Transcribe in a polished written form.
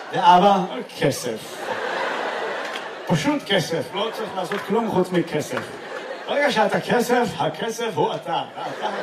לאבא, כסף. פשוט כסף, לא צריך לעשות כלום חוץ מכסף. ברגע שאתה כסף, הכסף הוא אתה.